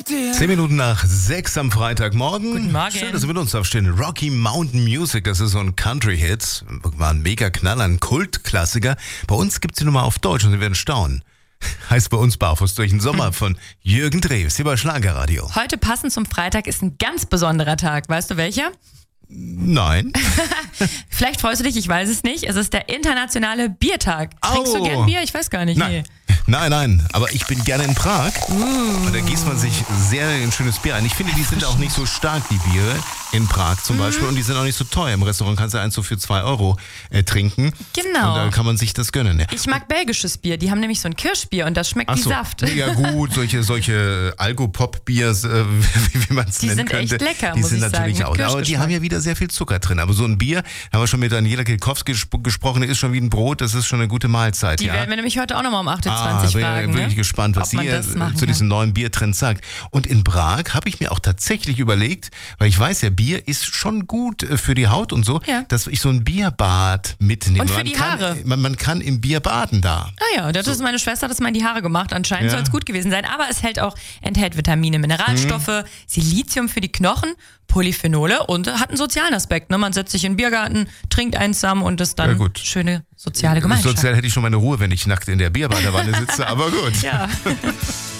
10 Minuten nach 6 am Freitagmorgen. Guten Morgen. Schön, dass Sie mit uns aufstehen. Rocky Mountain Music, das ist so ein Country-Hit. War ein mega Knaller, ein Kultklassiker. Bei uns gibt's die Nummer auf Deutsch und Sie werden staunen. Heißt bei uns Barfuß durch den Sommer von Jürgen Drews, hier bei Schlagerradio. Heute passend zum Freitag ist ein ganz besonderer Tag. Weißt du welcher? Nein. Vielleicht freust du dich, ich weiß es nicht. Es ist der internationale Biertag. Trinkst du gern Bier? Ich weiß gar nicht. Nein. Nein, aber ich bin gerne in Prag. Und da gießt man sich sehr ein schönes Bier ein. Ich finde, die sind auch nicht so stark, die Biere in Prag zum Beispiel. Und die sind auch nicht so teuer. Im Restaurant kannst du eins so für 2 Euro trinken. Genau. Und da kann man sich das gönnen. Ja. Ich mag belgisches Bier. Die haben nämlich so ein Kirschbier und das schmeckt wie Saft. Ja gut, solche Algopop-Biers, wie man es nennen könnte. Die sind echt lecker, die muss sind ich natürlich sagen. auch. Aber die haben ja wieder sehr viel Zucker drin. Aber so ein Bier, haben wir schon mit Daniela Kilkowski gesprochen, ist schon wie ein Brot. Das ist schon eine gute Mahlzeit. Die werden wir nämlich heute auch nochmal um 8.20 Uhr fragen. Bin wirklich gespannt, was sie zu diesem neuen Biertrend sagt. Und in Prag habe ich mir auch tatsächlich überlegt, weil ich weiß ja, Bier ist schon gut für die Haut und so, dass ich so ein Bierbad mitnehme. Und für die Haare. Man kann im Bier baden da. Ah ja, das ist meine Schwester, das mal in die Haare gemacht. Anscheinend soll es gut gewesen sein. Aber es enthält Vitamine, Mineralstoffe, Silizium für die Knochen, Polyphenole und hat einen sozialen Aspekt. Ne? Man setzt sich in den Biergarten, trinkt eins zusammen und ist dann schöne soziale Gemeinschaft. Sozial hätte ich schon meine Ruhe, wenn ich nackt in der Bierbadewanne sitze, aber gut. Ja.